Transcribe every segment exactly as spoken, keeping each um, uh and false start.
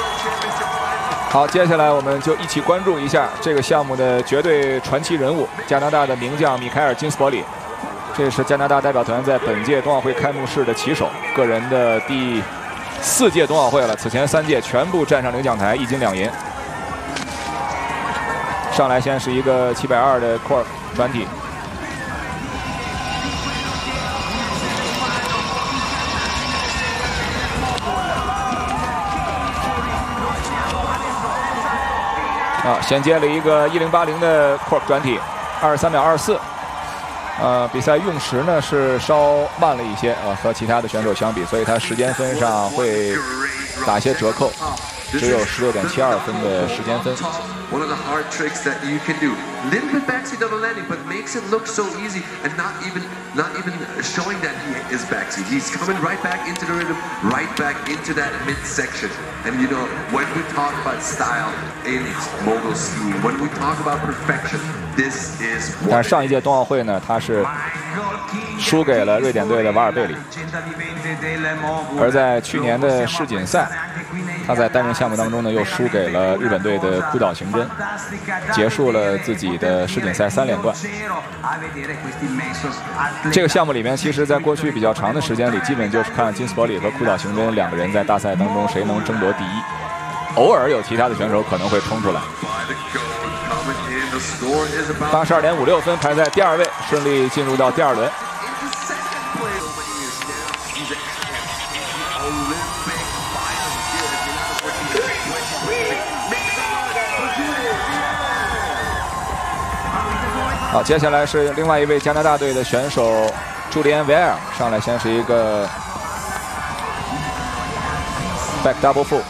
好，接下来我们就一起关注一下这个项目的绝对传奇人物——加拿大的名将米凯尔·金斯伯里。这是加拿大代表团在本届冬奥会开幕式的旗手，个人的第四届冬奥会了，此前三届全部站上领奖台，一金两银。上来先是一个七百二的 cork 转体。 啊，衔接了一个一零八零的 cork 转体，二十三秒二四。呃，比赛用时呢是稍慢了一些，呃，和其他的选手相比，所以他时间分上会打些折扣，只有十六点七二分的时间分。 One of the hard tricks that you can do. Little bit backseat double landing, but makes it look so easy and not even not even showing that he is backseat. He's coming right back into the rhythm, right back into that midsection. And you know, when we talk about style in mogul skiing, when we talk about perfection, this is. 但是上一届冬奥会呢，他是输给了瑞典队的瓦尔贝里，而在去年的世锦赛。 他在单人项目当中呢，又输给了日本队的枯岛行真，结束了自己的世锦赛三连冠。这个项目里面，其实在过去比较长的时间里，基本就是看金斯伯里和枯岛行真两个人在大赛当中谁能争夺第一，偶尔有其他的选手可能会冲出来。八十二点五六分排在第二位，顺利进入到第二轮。 好，接下来是另外一位加拿大队的选手朱利安·维埃尔，上来先是一个 back double full，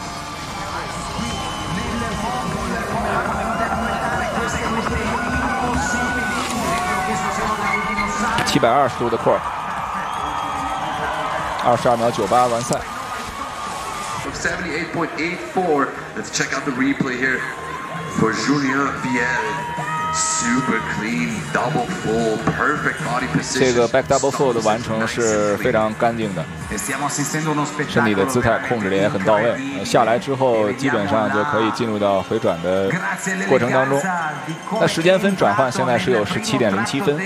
七百二十度的 cork， 二十二秒九八完赛。 seventy-eight point eight four. Let's check out the replay here for Julien Viel. Super clean, double full, perfect body position. 这个 back double full 的完成是非常干净的，身体的姿态控制的也很到位。下来之后，基本上就可以进入到回转的过程当中。那时间分转换现在是有十七点零七分。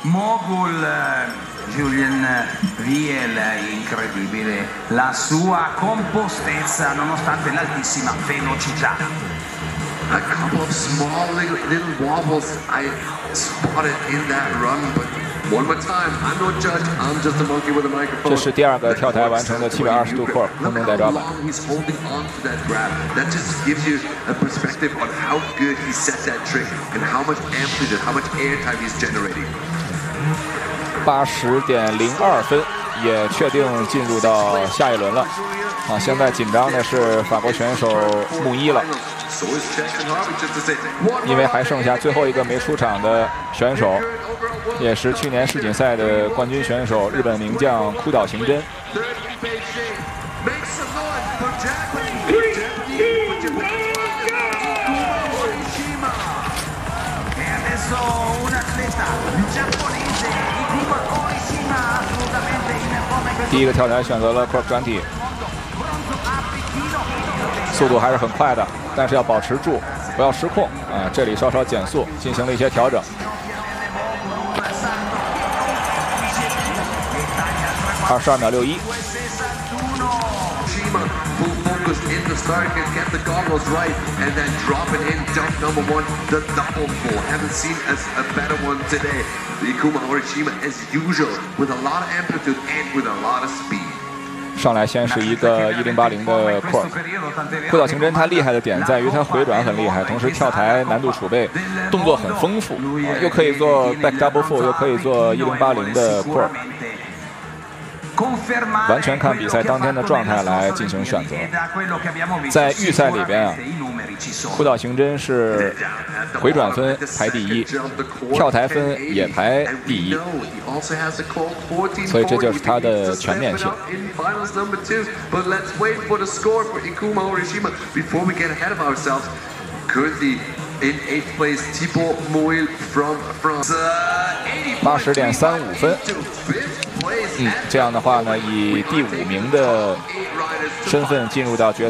Julien Viel incredibile la sua compostezza nonostante l'altissima velocità. A couple of small little, little wobbles I spotted in that run, but one more time, I'm no judge. I'm just a monkey with a microphone. 这是第二个跳台完成的七百二十度 cork 空中带抓板。 He's holding on to that grab. That just gives you a perspective on how good he set that trick and how much amplitude, how much air time he's generating. 八十点零二分，也确定进入到下一轮了。啊，现在紧张的是法国选手穆伊了，因为还剩下最后一个没出场的选手，也是去年世锦赛的冠军选手日本名将枯岛行真。 第一个跳台选择了 cork 转体，速度还是很快的，但是要保持住，不要失控啊！这里稍稍减速，进行了一些调整。二十二秒六一。 in the start and get the goggles right and then drop it in jump number one, the double full. Haven't seen as a better one today. Ikuma Horishima as usual with a lot of amplitude and with a lot of speed. 上来先是一个一零八零的 cork， 枯岛行真他厉害的点在于他回转很厉害，同时跳台难度储备，动作很丰富，啊、又可以做 back double full， 又可以做一零八零的 cork。 完全看比赛当天的状态来进行选择。在预赛里边啊，枯岛行真是回转分排第一，跳台分也排第一，所以这就是他的全面性。 In eighth place, Thibaut Mouil from France. 八十点三五分。嗯，这样的话呢，以第五名的身份进入到决赛。